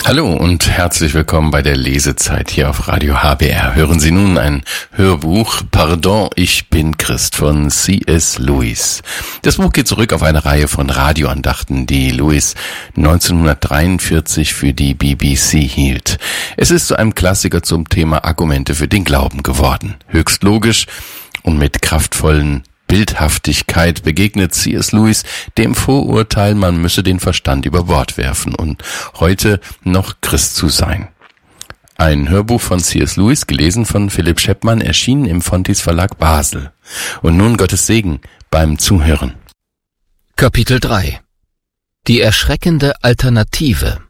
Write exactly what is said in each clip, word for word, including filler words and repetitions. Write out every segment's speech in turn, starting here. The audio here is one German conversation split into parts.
Hallo und herzlich willkommen bei der Lesezeit hier auf Radio H B R. Hören Sie nun ein Hörbuch Pardon, ich bin Christ von C S Lewis. Das Buch geht zurück auf eine Reihe von Radioandachten, die Lewis neunzehnhundertdreiundvierzig für die B B C hielt. Es ist zu einem Klassiker zum Thema Argumente für den Glauben geworden. Höchst logisch und mit kraftvollen Bildhaftigkeit begegnet C S Lewis dem Vorurteil, man müsse den Verstand über Bord werfen und heute noch Christ zu sein. Ein Hörbuch von C S Lewis, gelesen von Philipp Scheppmann, erschienen im Fontys Verlag Basel. Und nun Gottes Segen beim Zuhören. Kapitel drei. Die erschreckende Alternative.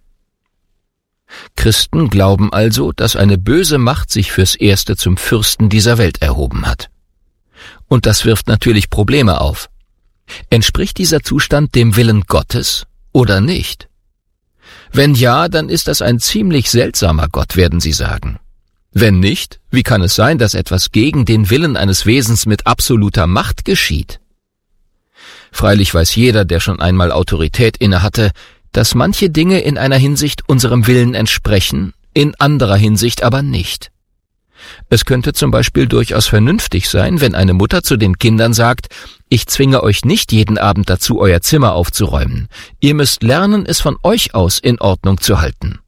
Christen glauben also, dass eine böse Macht sich fürs Erste zum Fürsten dieser Welt erhoben hat. Und das wirft natürlich Probleme auf. Entspricht dieser Zustand dem Willen Gottes oder nicht? Wenn ja, dann ist das ein ziemlich seltsamer Gott, werden Sie sagen. Wenn nicht, wie kann es sein, dass etwas gegen den Willen eines Wesens mit absoluter Macht geschieht? Freilich weiß jeder, der schon einmal Autorität innehatte, dass manche Dinge in einer Hinsicht unserem Willen entsprechen, in anderer Hinsicht aber nicht. Es könnte zum Beispiel durchaus vernünftig sein, wenn eine Mutter zu den Kindern sagt, ich zwinge euch nicht jeden Abend dazu, euer Zimmer aufzuräumen. Ihr müsst lernen, es von euch aus in Ordnung zu halten.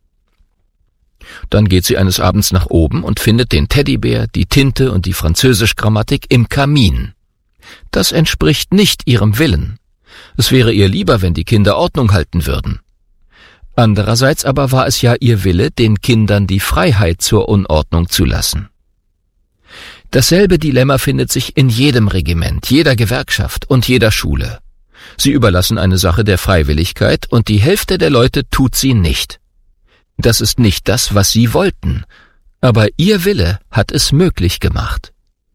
Dann geht sie eines Abends nach oben und findet den Teddybär, die Tinte und die Französisch-Grammatik im Kamin. Das entspricht nicht ihrem Willen. Es wäre ihr lieber, wenn die Kinder Ordnung halten würden. Andererseits aber war es ja ihr Wille, den Kindern die Freiheit zur Unordnung zu lassen. Dasselbe Dilemma findet sich in jedem Regiment, jeder Gewerkschaft und jeder Schule. Sie überlassen eine Sache der Freiwilligkeit und die Hälfte der Leute tut sie nicht. Das ist nicht das, was sie wollten, aber ihr Wille hat es möglich gemacht.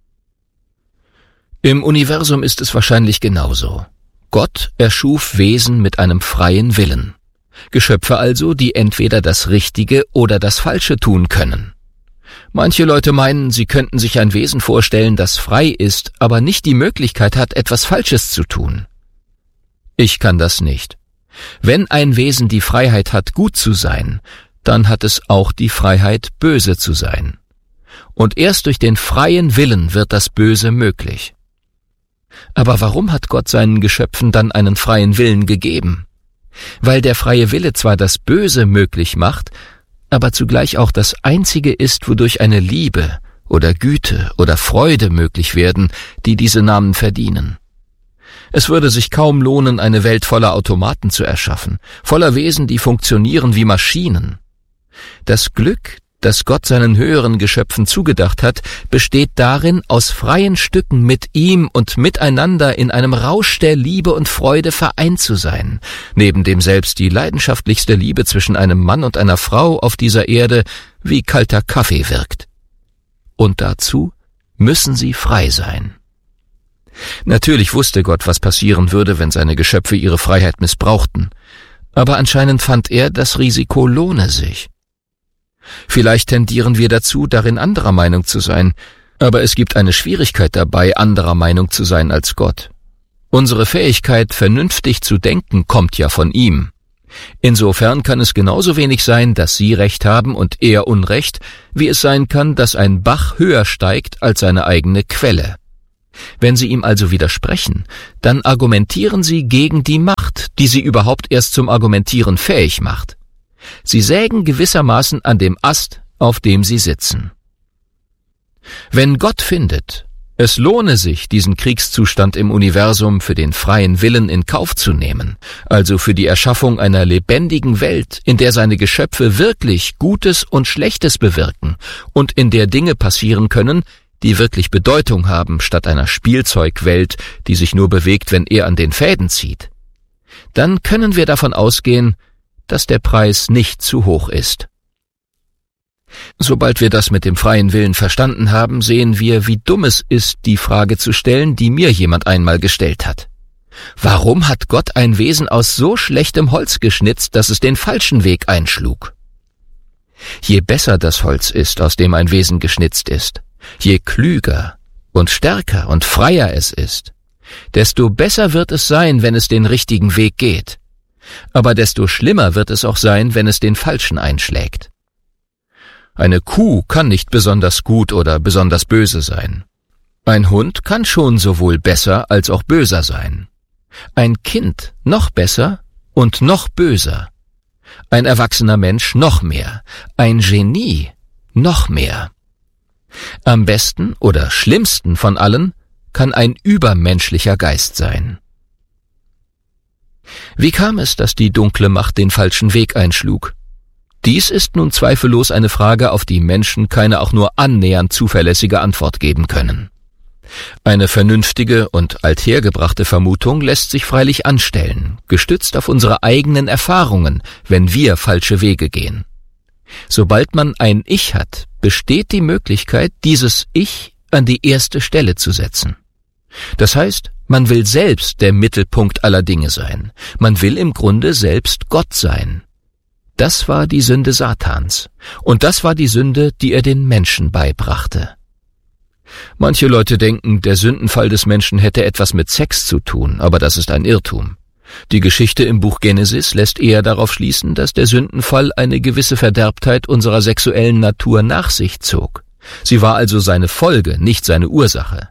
Im Universum ist es wahrscheinlich genauso. Gott erschuf Wesen mit einem freien Willen. Geschöpfe also, die entweder das Richtige oder das Falsche tun können. Manche Leute meinen, sie könnten sich ein Wesen vorstellen, das frei ist, aber nicht die Möglichkeit hat, etwas Falsches zu tun. Ich kann das nicht. Wenn ein Wesen die Freiheit hat, gut zu sein, dann hat es auch die Freiheit, böse zu sein. Und erst durch den freien Willen wird das Böse möglich. Aber warum hat Gott seinen Geschöpfen dann einen freien Willen gegeben? Weil der freie Wille zwar das Böse möglich macht, aber zugleich auch das Einzige ist, wodurch eine Liebe oder Güte oder Freude möglich werden, die diese Namen verdienen. Es würde sich kaum lohnen, eine Welt voller Automaten zu erschaffen, voller Wesen, die funktionieren wie Maschinen. Das Glück, das Gott seinen höheren Geschöpfen zugedacht hat, besteht darin, aus freien Stücken mit ihm und miteinander in einem Rausch der Liebe und Freude vereint zu sein, neben dem selbst die leidenschaftlichste Liebe zwischen einem Mann und einer Frau auf dieser Erde wie kalter Kaffee wirkt. Und dazu müssen sie frei sein. Natürlich wusste Gott, was passieren würde, wenn seine Geschöpfe ihre Freiheit missbrauchten, aber anscheinend fand er, das Risiko lohne sich. Vielleicht tendieren wir dazu, darin anderer Meinung zu sein, aber es gibt eine Schwierigkeit dabei, anderer Meinung zu sein als Gott. Unsere Fähigkeit, vernünftig zu denken, kommt ja von ihm. Insofern kann es genauso wenig sein, dass Sie Recht haben und er Unrecht, wie es sein kann, dass ein Bach höher steigt als seine eigene Quelle. Wenn Sie ihm also widersprechen, dann argumentieren Sie gegen die Macht, die Sie überhaupt erst zum Argumentieren fähig macht. Sie sägen gewissermaßen an dem Ast, auf dem sie sitzen. Wenn Gott findet, es lohne sich, diesen Kriegszustand im Universum für den freien Willen in Kauf zu nehmen, also für die Erschaffung einer lebendigen Welt, in der seine Geschöpfe wirklich Gutes und Schlechtes bewirken und in der Dinge passieren können, die wirklich Bedeutung haben, statt einer Spielzeugwelt, die sich nur bewegt, wenn er an den Fäden zieht, dann können wir davon ausgehen, dass der Preis nicht zu hoch ist. Sobald wir das mit dem freien Willen verstanden haben, sehen wir, wie dumm es ist, die Frage zu stellen, die mir jemand einmal gestellt hat. Warum hat Gott ein Wesen aus so schlechtem Holz geschnitzt, dass es den falschen Weg einschlug? Je besser das Holz ist, aus dem ein Wesen geschnitzt ist, je klüger und stärker und freier es ist, desto besser wird es sein, wenn es den richtigen Weg geht. Aber desto schlimmer wird es auch sein, wenn es den Falschen einschlägt. Eine Kuh kann nicht besonders gut oder besonders böse sein. Ein Hund kann schon sowohl besser als auch böser sein. Ein Kind noch besser und noch böser. Ein erwachsener Mensch noch mehr. Ein Genie noch mehr. Am besten oder schlimmsten von allen kann ein übermenschlicher Geist sein. Wie kam es, dass die dunkle Macht den falschen Weg einschlug? Dies ist nun zweifellos eine Frage, auf die Menschen keine auch nur annähernd zuverlässige Antwort geben können. Eine vernünftige und althergebrachte Vermutung lässt sich freilich anstellen, gestützt auf unsere eigenen Erfahrungen, wenn wir falsche Wege gehen. Sobald man ein Ich hat, besteht die Möglichkeit, dieses Ich an die erste Stelle zu setzen. Das heißt, man will selbst der Mittelpunkt aller Dinge sein. Man will im Grunde selbst Gott sein. Das war die Sünde Satans. Und das war die Sünde, die er den Menschen beibrachte. Manche Leute denken, der Sündenfall des Menschen hätte etwas mit Sex zu tun, aber das ist ein Irrtum. Die Geschichte im Buch Genesis lässt eher darauf schließen, dass der Sündenfall eine gewisse Verderbtheit unserer sexuellen Natur nach sich zog. Sie war also seine Folge, nicht seine Ursache.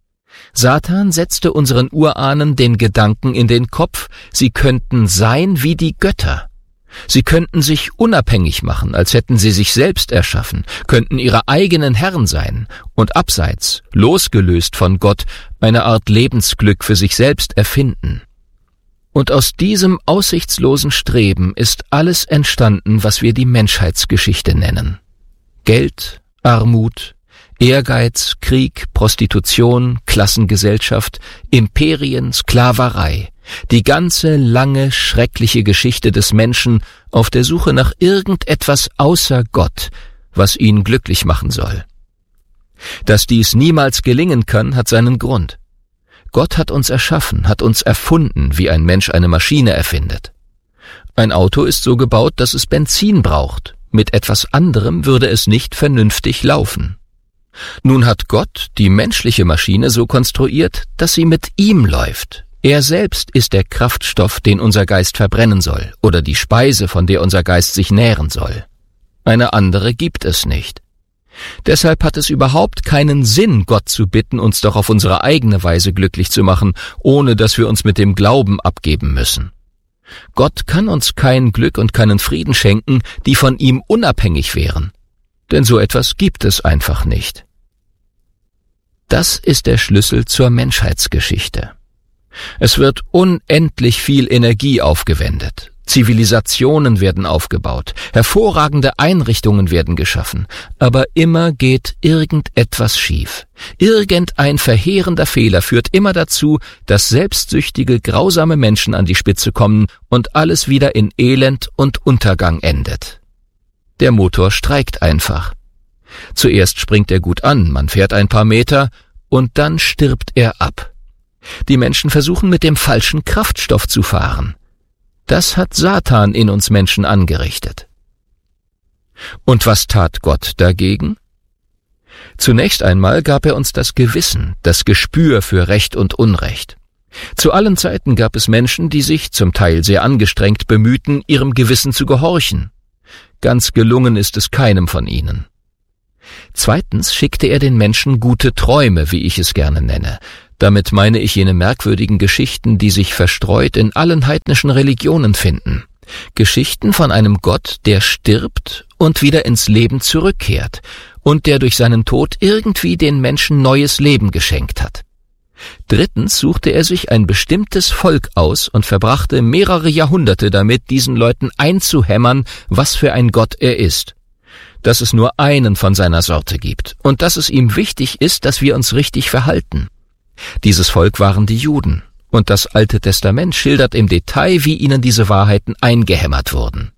Satan setzte unseren Urahnen den Gedanken in den Kopf, sie könnten sein wie die Götter. Sie könnten sich unabhängig machen, als hätten sie sich selbst erschaffen, könnten ihre eigenen Herren sein und abseits, losgelöst von Gott, eine Art Lebensglück für sich selbst erfinden. Und aus diesem aussichtslosen Streben ist alles entstanden, was wir die Menschheitsgeschichte nennen. Geld, Armut, Ehrgeiz, Krieg, Prostitution, Klassengesellschaft, Imperien, Sklaverei, die ganze lange, schreckliche Geschichte des Menschen auf der Suche nach irgendetwas außer Gott, was ihn glücklich machen soll. Dass dies niemals gelingen kann, hat seinen Grund. Gott hat uns erschaffen, hat uns erfunden, wie ein Mensch eine Maschine erfindet. Ein Auto ist so gebaut, dass es Benzin braucht. Mit etwas anderem würde es nicht vernünftig laufen. Nun hat Gott die menschliche Maschine so konstruiert, dass sie mit ihm läuft. Er selbst ist der Kraftstoff, den unser Geist verbrennen soll, oder die Speise, von der unser Geist sich nähren soll. Eine andere gibt es nicht. Deshalb hat es überhaupt keinen Sinn, Gott zu bitten, uns doch auf unsere eigene Weise glücklich zu machen, ohne dass wir uns mit dem Glauben abgeben müssen. Gott kann uns kein Glück und keinen Frieden schenken, die von ihm unabhängig wären. Denn so etwas gibt es einfach nicht. Das ist der Schlüssel zur Menschheitsgeschichte. Es wird unendlich viel Energie aufgewendet. Zivilisationen werden aufgebaut, hervorragende Einrichtungen werden geschaffen, aber immer geht irgendetwas schief. Irgendein verheerender Fehler führt immer dazu, dass selbstsüchtige, grausame Menschen an die Spitze kommen und alles wieder in Elend und Untergang endet. Der Motor streikt einfach. Zuerst springt er gut an, man fährt ein paar Meter und dann stirbt er ab. Die Menschen versuchen mit dem falschen Kraftstoff zu fahren. Das hat Satan in uns Menschen angerichtet. Und was tat Gott dagegen? Zunächst einmal gab er uns das Gewissen, das Gespür für Recht und Unrecht. Zu allen Zeiten gab es Menschen, die sich, zum Teil sehr angestrengt, bemühten, ihrem Gewissen zu gehorchen. Ganz gelungen ist es keinem von ihnen. Zweitens schickte er den Menschen gute Träume, wie ich es gerne nenne. Damit meine ich jene merkwürdigen Geschichten, die sich verstreut in allen heidnischen Religionen finden. Geschichten von einem Gott, der stirbt und wieder ins Leben zurückkehrt und der durch seinen Tod irgendwie den Menschen neues Leben geschenkt hat. Drittens suchte er sich ein bestimmtes Volk aus und verbrachte mehrere Jahrhunderte damit, diesen Leuten einzuhämmern, was für ein Gott er ist. Dass es nur einen von seiner Sorte gibt und dass es ihm wichtig ist, dass wir uns richtig verhalten. Dieses Volk waren die Juden, und das Alte Testament schildert im Detail, wie ihnen diese Wahrheiten eingehämmert wurden.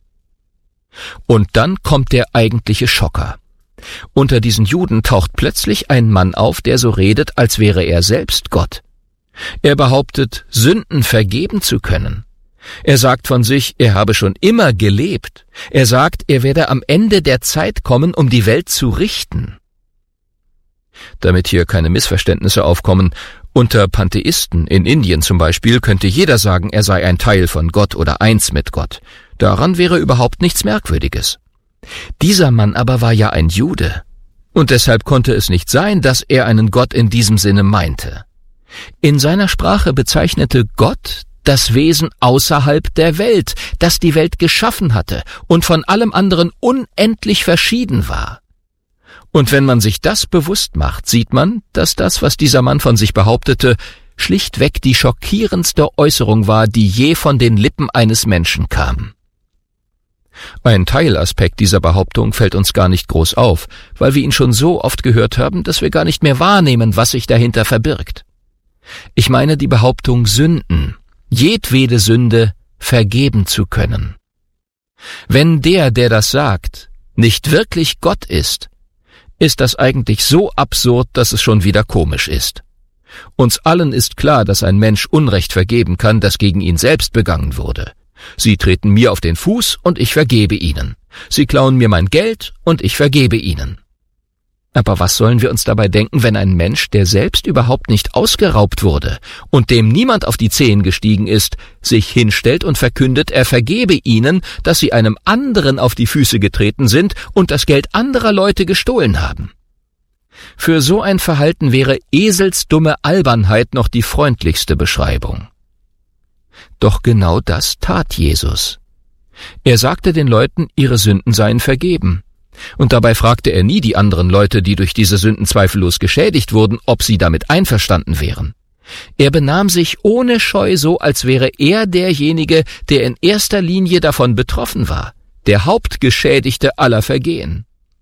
Und dann kommt der eigentliche Schocker. Unter diesen Juden taucht plötzlich ein Mann auf, der so redet, als wäre er selbst Gott. Er behauptet, Sünden vergeben zu können. Er sagt von sich, er habe schon immer gelebt. Er sagt, er werde am Ende der Zeit kommen, um die Welt zu richten. Damit hier keine Missverständnisse aufkommen, Unter Pantheisten in Indien zum Beispiel könnte jeder sagen, er sei ein Teil von Gott oder eins mit Gott. Daran wäre überhaupt nichts Merkwürdiges. Dieser Mann aber war ja ein Jude, und deshalb konnte es nicht sein, dass er einen Gott in diesem Sinne meinte. In seiner Sprache bezeichnete Gott das Wesen außerhalb der Welt, das die Welt geschaffen hatte und von allem anderen unendlich verschieden war. Und wenn man sich das bewusst macht, sieht man, dass das, was dieser Mann von sich behauptete, schlichtweg die schockierendste Äußerung war, die je von den Lippen eines Menschen kam. Ein Teilaspekt dieser Behauptung fällt uns gar nicht groß auf, weil wir ihn schon so oft gehört haben, dass wir gar nicht mehr wahrnehmen, was sich dahinter verbirgt. Ich meine die Behauptung, Sünden, jedwede Sünde, vergeben zu können. Wenn der, der das sagt, nicht wirklich Gott ist, ist das eigentlich so absurd, dass es schon wieder komisch ist. Uns allen ist klar, dass ein Mensch Unrecht vergeben kann, das gegen ihn selbst begangen wurde. Sie treten mir auf den Fuß und ich vergebe ihnen. Sie klauen mir mein Geld und ich vergebe ihnen. Aber was sollen wir uns dabei denken, wenn ein Mensch, der selbst überhaupt nicht ausgeraubt wurde und dem niemand auf die Zehen gestiegen ist, sich hinstellt und verkündet, er vergebe ihnen, dass sie einem anderen auf die Füße getreten sind und das Geld anderer Leute gestohlen haben? Für so ein Verhalten wäre eselsdumme Albernheit noch die freundlichste Beschreibung. Doch genau das tat Jesus. Er sagte den Leuten, ihre Sünden seien vergeben. Und dabei fragte er nie die anderen Leute, die durch diese Sünden zweifellos geschädigt wurden, ob sie damit einverstanden wären. Er benahm sich ohne Scheu so, als wäre er derjenige, der in erster Linie davon betroffen war, der Hauptgeschädigte aller Vergehen.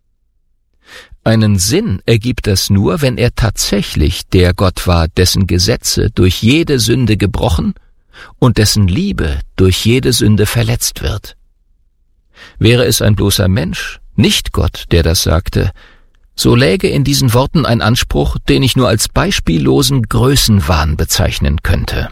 Einen Sinn ergibt es nur, wenn er tatsächlich der Gott war, dessen Gesetze durch jede Sünde gebrochen und dessen Liebe durch jede Sünde verletzt wird. Wäre es ein bloßer Mensch, nicht Gott, der das sagte, so läge in diesen Worten ein Anspruch, den ich nur als beispiellosen Größenwahn bezeichnen könnte.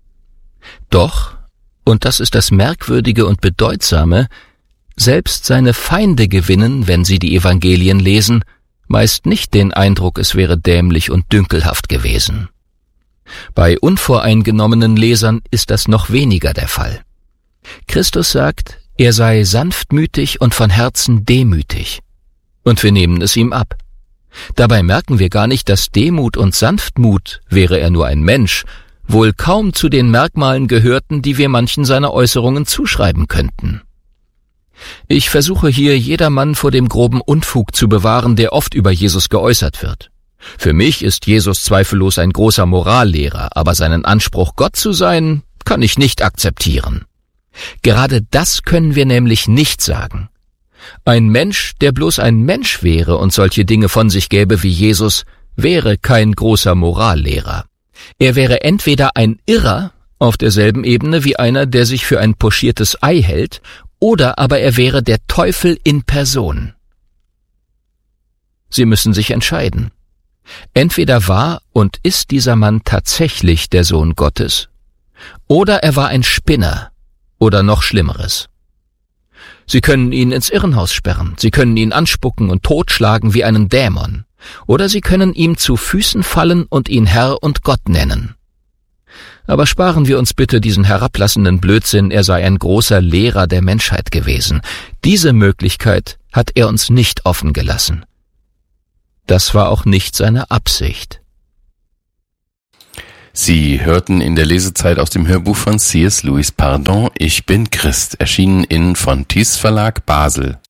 Doch, und das ist das Merkwürdige und Bedeutsame, selbst seine Feinde gewinnen, wenn sie die Evangelien lesen, meist nicht den Eindruck, es wäre dämlich und dünkelhaft gewesen. Bei unvoreingenommenen Lesern ist das noch weniger der Fall. Christus sagt, er sei sanftmütig und von Herzen demütig. Und wir nehmen es ihm ab. Dabei merken wir gar nicht, dass Demut und Sanftmut, wäre er nur ein Mensch, wohl kaum zu den Merkmalen gehörten, die wir manchen seiner Äußerungen zuschreiben könnten. Ich versuche hier jedermann vor dem groben Unfug zu bewahren, der oft über Jesus geäußert wird. Für mich ist Jesus zweifellos ein großer Morallehrer, aber seinen Anspruch, Gott zu sein, kann ich nicht akzeptieren. Gerade das können wir nämlich nicht sagen. Ein Mensch, der bloß ein Mensch wäre und solche Dinge von sich gäbe wie Jesus, wäre kein großer Morallehrer. Er wäre entweder ein Irrer auf derselben Ebene wie einer, der sich für ein pochiertes Ei hält, oder aber er wäre der Teufel in Person. Sie müssen sich entscheiden. Entweder war und ist dieser Mann tatsächlich der Sohn Gottes, oder er war ein Spinner, oder noch Schlimmeres. Sie können ihn ins Irrenhaus sperren, Sie können ihn anspucken und totschlagen wie einen Dämon, oder Sie können ihm zu Füßen fallen und ihn Herr und Gott nennen. Aber sparen wir uns bitte diesen herablassenden Blödsinn, er sei ein großer Lehrer der Menschheit gewesen. Diese Möglichkeit hat er uns nicht offen gelassen. Das war auch nicht seine Absicht. Sie hörten in der Lesezeit aus dem Hörbuch von C S Lewis Pardon, ich bin Christ, erschienen in Fontys Verlag Basel.